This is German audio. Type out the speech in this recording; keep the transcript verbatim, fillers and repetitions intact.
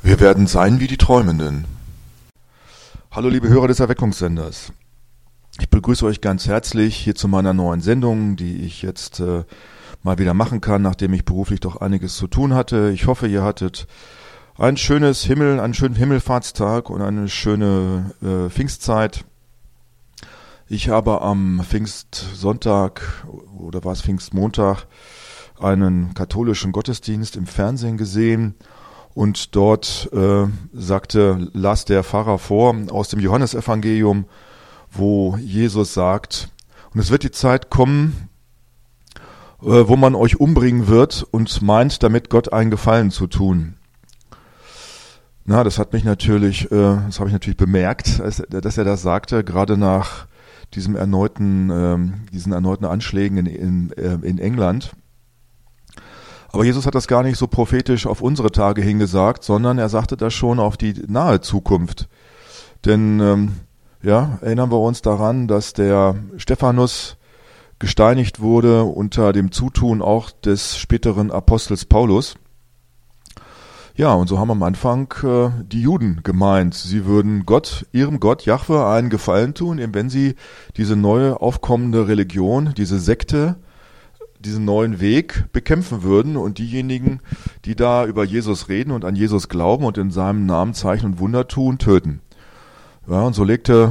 Wir werden sein wie die Träumenden. Hallo liebe Hörer des Erweckungssenders. Ich begrüße euch ganz herzlich hier zu meiner neuen Sendung, die ich jetzt äh, mal wieder machen kann, nachdem ich beruflich doch einiges zu tun hatte. Ich hoffe, ihr hattet ein schönes Himmel, einen schönen Himmelfahrtstag und eine schöne äh, Pfingstzeit. Ich habe am Pfingstsonntag oder war es Pfingstmontag einen katholischen Gottesdienst im Fernsehen gesehen. Und dort äh, sagte, las der Pfarrer vor aus dem Johannesevangelium, wo Jesus sagt, und es wird die Zeit kommen, äh, wo man euch umbringen wird und meint, damit Gott einen Gefallen zu tun. Na, das hat mich natürlich, äh, das habe ich natürlich bemerkt, als, dass er das sagte, gerade nach diesem erneuten, äh, diesen erneuten Anschlägen in, in, äh, in England. Aber Jesus hat das gar nicht so prophetisch auf unsere Tage hingesagt, sondern er sagte das schon auf die nahe Zukunft. Denn, ähm, ja, erinnern wir uns daran, dass der Stephanus gesteinigt wurde unter dem Zutun auch des späteren Apostels Paulus. Ja, und so haben am Anfang äh, die Juden gemeint, sie würden Gott, ihrem Gott, Jahwe, einen Gefallen tun, eben wenn sie diese neue aufkommende Religion, diese Sekte, diesen neuen Weg bekämpfen würden und diejenigen, die da über Jesus reden und an Jesus glauben und in seinem Namen Zeichen und Wunder tun, töten. Ja, und so legte